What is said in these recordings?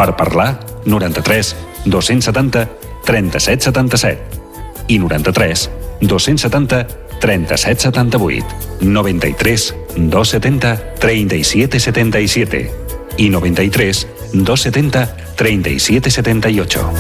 Per parlar, 93 270 37 77 i 93 270 37 78, 93 270 37 77 y 93 270 37 78.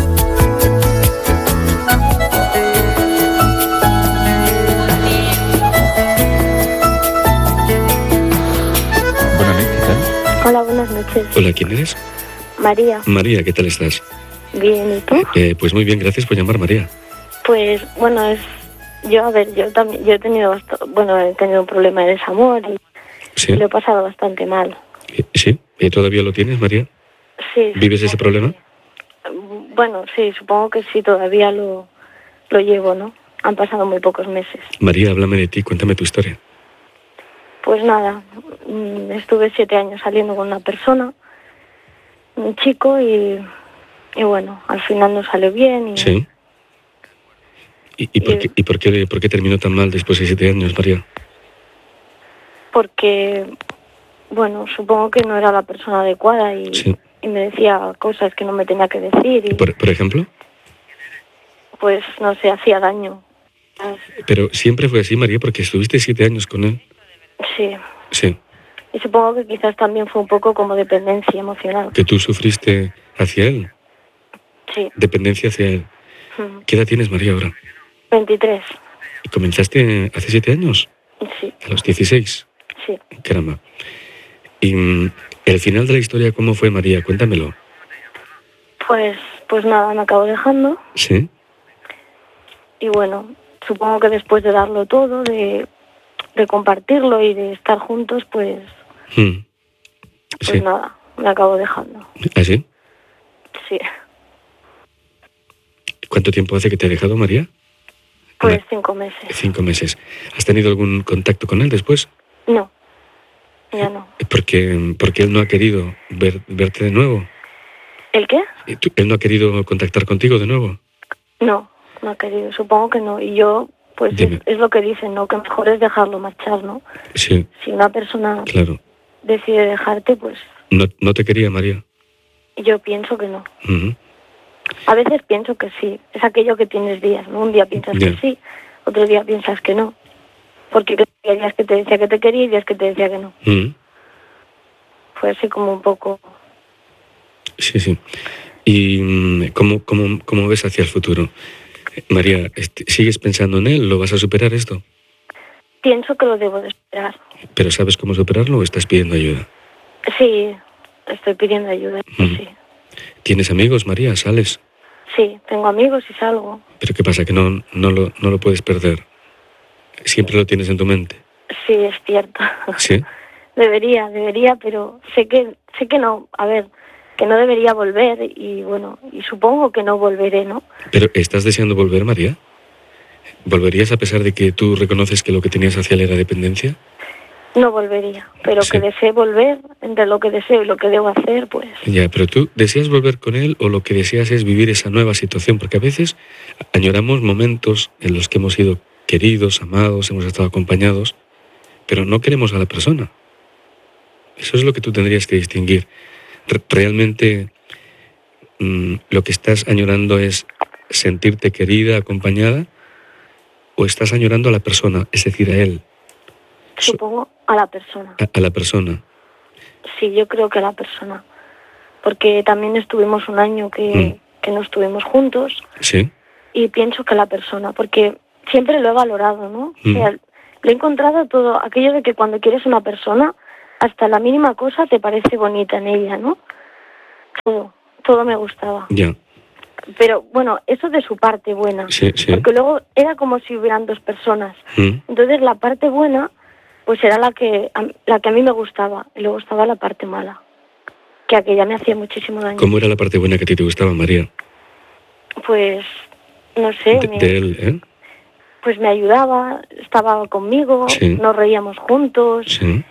Hola, buenas noches. Hola, ¿quién eres? María. María, ¿qué tal estás? Bien, ¿y tú? Pues muy bien, gracias por llamar, María. Pues, bueno, yo también, he tenido un problema de desamor y ¿Sí? lo he pasado bastante mal. ¿Sí? ¿Y todavía lo tienes, María? Sí. ¿Vives ese problema? Sí. Bueno, sí, supongo que sí, todavía lo llevo, ¿no? Han pasado muy pocos meses. María, háblame de ti, cuéntame tu historia. Pues nada, estuve 7 años saliendo con una persona, un chico, y bueno, al final no salió bien. Y, ¿Sí? ¿Y por qué terminó tan mal después de 7 años, María? Porque, bueno, supongo que no era la persona adecuada y, sí. Y me decía cosas que no me tenía que decir. Y, ¿Por ejemplo? Pues, no sé, hacía daño. Pero siempre fue así, María, porque estuviste 7 años con él. Sí. Sí. Y supongo que quizás también fue un poco como dependencia emocional. ¿Que tú sufriste hacia él? Sí. Dependencia hacia él. ¿Qué edad tienes, María, ahora? 23. ¿Y comenzaste hace 7 años? Sí. ¿A los 16? Sí. Caramba. ¿Y el final de la historia cómo fue, María? Cuéntamelo. Pues nada, me acabo dejando. ¿Sí? Y bueno, supongo que después de darlo todo, de compartirlo y de estar juntos, pues Sí. Nada, me acabo dejando. ¿Ah, sí? Sí. ¿Cuánto tiempo hace que te ha dejado, María? Pues 5 meses. 5 meses. ¿Has tenido algún contacto con él después? No, ya no. Porque él no ha querido verte de nuevo. ¿El qué? ¿Él no ha querido contactar contigo de nuevo? No ha querido, supongo que no. Y yo, pues es lo que dicen, ¿no? Que mejor es dejarlo marchar, ¿no? Sí. Si una persona decide dejarte, pues... ¿No te quería, María? Yo pienso que no. Uh-huh. A veces pienso que sí. Es aquello que tienes días, ¿no? Un día piensas que sí, otro día piensas que no. Porque hay días que te decía que te quería y días que te decía que no. Uh-huh. Fue así como un poco... Sí. ¿Y cómo ves hacia el futuro? María, ¿sigues pensando en él? ¿Lo vas a superar esto? Pienso que lo debo de superar. ¿Pero sabes cómo superarlo o estás pidiendo ayuda? Sí, estoy pidiendo ayuda, sí. ¿Tienes amigos, María? ¿Sales? Sí, tengo amigos y salgo. ¿Pero qué pasa? ¿Que no lo puedes perder? ¿Siempre lo tienes en tu mente? Sí, es cierto. ¿Sí? Debería, pero sé que no, a ver, que no debería volver y bueno, y supongo que no volveré, ¿no? ¿Pero estás deseando volver, María? ¿Volverías a pesar de que tú reconoces que lo que tenías hacia él era dependencia? No volvería, pero que desee volver, entre lo que deseo y lo que debo hacer, pues... Ya, pero tú deseas volver con él o lo que deseas es vivir esa nueva situación, porque a veces añoramos momentos en los que hemos sido queridos, amados, hemos estado acompañados, pero no queremos a la persona. Eso es lo que tú tendrías que distinguir. Realmente lo que estás añorando es sentirte querida, acompañada, o estás añorando a la persona, es decir, a él. Supongo a la persona. A la persona. Sí, yo creo que a la persona. Porque también estuvimos un año que no estuvimos juntos. Sí. Y pienso que a la persona, porque siempre lo he valorado, ¿no? O sea, le he encontrado todo, aquello de que cuando quieres una persona, hasta la mínima cosa te parece bonita en ella, ¿no? Todo me gustaba. Ya. Pero bueno, eso de su parte buena. Sí. Porque luego era como si hubieran 2 personas. Entonces la parte buena pues era la que a mí me gustaba, y luego estaba la parte mala, que aquella me hacía muchísimo daño. ¿Cómo era la parte buena que a ti te gustaba, María? Pues, no sé. De él, Pues me ayudaba, estaba conmigo, nos reíamos juntos. Sí.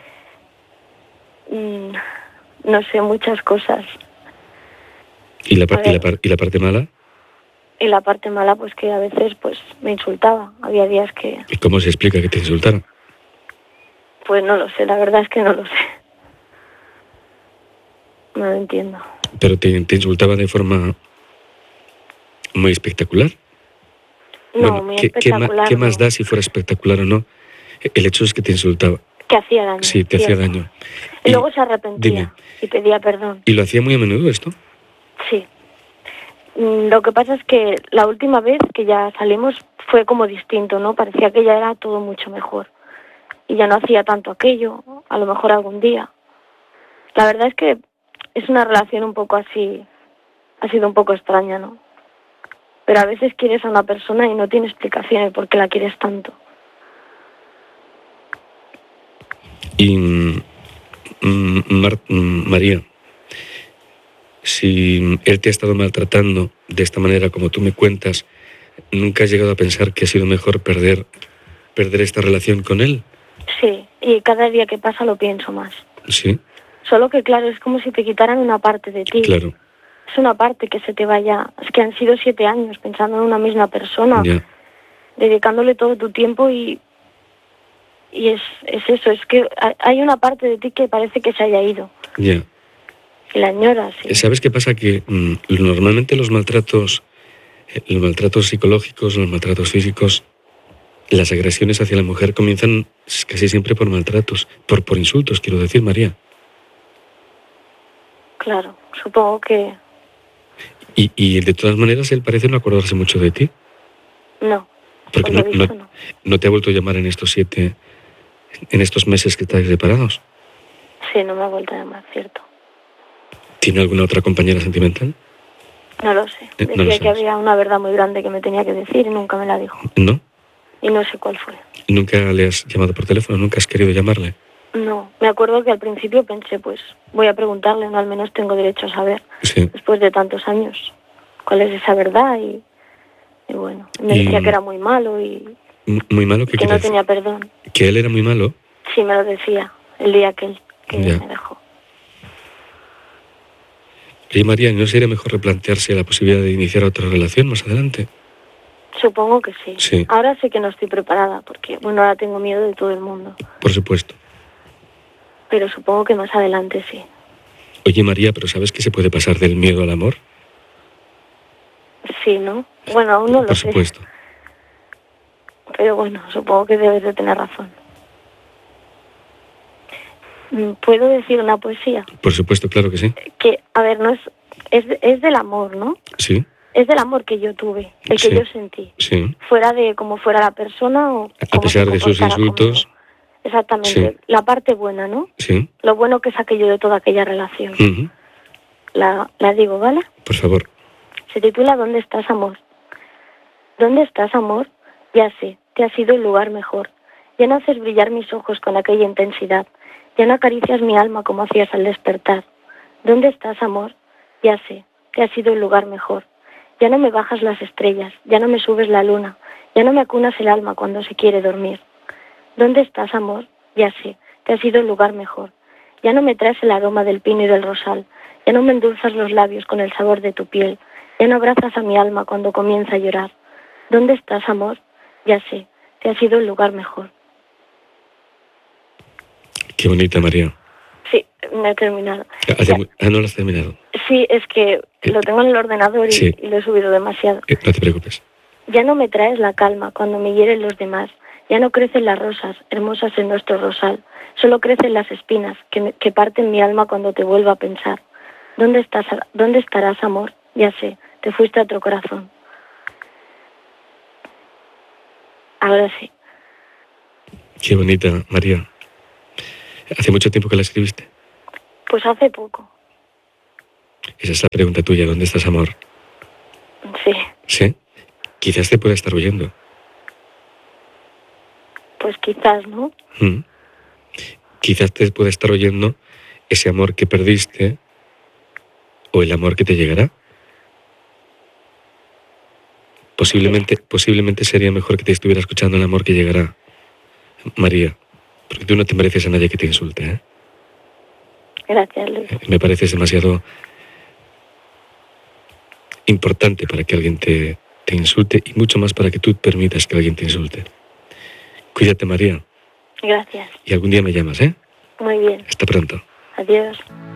No sé, muchas cosas. ¿Y la parte mala? Y la parte mala, pues que a veces pues me insultaba. Había días que... ¿Y cómo se explica que te insultara? Pues no lo sé, la verdad es que no lo sé. No lo entiendo. Pero te insultaba de forma muy espectacular. No, Bueno, muy ¿qué espectacular. más no. da si fuera espectacular o no? El hecho es que te insultaba. Que hacía daño. Sí, te hacía cierto. daño. Y luego se arrepentía dime, y pedía perdón. ¿y lo hacía muy a menudo esto? Sí. Lo que pasa es que la última vez que ya salimos fue como distinto, ¿no? Parecía que ya era todo mucho mejor. Y ya no hacía tanto aquello, a lo mejor algún día. La verdad es que es una relación un poco así, ha sido un poco extraña, ¿no? Pero a veces quieres a una persona y no tiene explicaciones por qué la quieres tanto. Y María, si él te ha estado maltratando de esta manera como tú me cuentas, ¿nunca has llegado a pensar que ha sido mejor perder esta relación con él? Sí, y cada día que pasa lo pienso más. Sí, Solo que claro, es como si te quitaran una parte de ti. claro. Es una parte que se te vaya. Es que han sido 7 años pensando en una misma persona, Ya. dedicándole todo tu tiempo y es eso, es que hay una parte de ti que parece que se haya ido. Ya. Y la añoras. Sí. ¿Sabes qué pasa? Que normalmente los maltratos psicológicos, los maltratos físicos, las agresiones hacia la mujer comienzan casi siempre por maltratos, por insultos, quiero decir, María. Claro, supongo que Y de todas maneras él parece no acordarse mucho de ti. no. Porque Por lo visto, no. no te ha vuelto a llamar en estos meses que estáis separados. Sí, no me ha vuelto a llamar, cierto. ¿Tiene alguna otra compañera sentimental? No lo sé. No lo Decía que sabes. había una verdad muy grande que me tenía que decir y nunca me la dijo. ¿No? Y no sé cuál fue. ¿Nunca le has llamado por teléfono? ¿Nunca has querido llamarle? No, me acuerdo que al principio pensé, pues voy a preguntarle, no, al menos tengo derecho a saber, Sí. después de tantos años, cuál es esa verdad y bueno, me decía que era muy malo y Muy malo, ¿qué que quiere no decir? tenía perdón. ¿Que él era muy malo? Sí, me lo decía el día que Ya. me dejó. Oye, María, ¿no sería mejor replantearse la posibilidad de iniciar otra relación más adelante? Supongo que sí. Sí. Ahora sé que no estoy preparada porque, bueno, ahora tengo miedo de todo el mundo, Por supuesto. pero supongo que más adelante sí. Oye, María, ¿pero sabes que se puede pasar del miedo al amor? Sí, ¿no? Bueno, aún no lo Por sé. supuesto. Pero bueno, supongo que debes de tener razón. ¿Puedo decir una poesía? Por supuesto, claro que sí. Que, a ver, no es del amor, ¿no? Sí, Es del amor que yo tuve, el que Sí. yo sentí. sí. Fuera de cómo fuera la persona o A cómo pesar se de sus comportara insultos. conmigo. Exactamente. Sí. La parte buena, ¿no? Sí. Lo bueno que es aquello de toda aquella relación. Ujú. La digo, ¿vale? Por favor. Se titula ¿Dónde estás, amor? ¿Dónde estás, amor? Ya sé, te has ido el lugar mejor. Ya no haces brillar mis ojos con aquella intensidad. Ya no acaricias mi alma como hacías al despertar. ¿Dónde estás, amor? Ya sé, te has ido el lugar mejor. Ya no me bajas las estrellas, ya no me subes la luna, ya no me acunas el alma cuando se quiere dormir. ¿Dónde estás, amor? Ya sé, te has ido el lugar mejor. Ya no me traes el aroma del pino y del rosal, ya no me endulzas los labios con el sabor de tu piel, ya no abrazas a mi alma cuando comienza a llorar. ¿Dónde estás, amor? Ya sé, te has ido el lugar mejor. Qué bonita, María. Sí, me he terminado. No lo has terminado. Sí, es que lo tengo en el ordenador y, Sí. y lo he subido demasiado. No te preocupes. Ya no me traes la calma cuando me hieren los demás. Ya no crecen las rosas hermosas en nuestro rosal. Solo crecen las espinas que parten mi alma cuando te vuelvo a pensar. ¿Dónde estarás, amor? Ya sé, te fuiste a otro corazón. Ahora sí. Qué bonita, María. ¿Hace mucho tiempo que la escribiste? Pues hace poco. Esa es la pregunta tuya. ¿Dónde estás, amor? Sí. ¿Sí? Quizás te pueda estar oyendo. Pues quizás, ¿no? Quizás te pueda estar oyendo ese amor que perdiste o el amor que te llegará. Posiblemente sería mejor que te estuviera escuchando el amor que llegará, María, porque tú no te mereces a nadie que te insulte, ¿eh? Gracias, Luis. Me pareces demasiado importante para que alguien te insulte y mucho más para que tú permitas que alguien te insulte. Cuídate, María. Gracias. Y algún día me llamas, ¿eh? Muy bien. Hasta pronto. Adiós.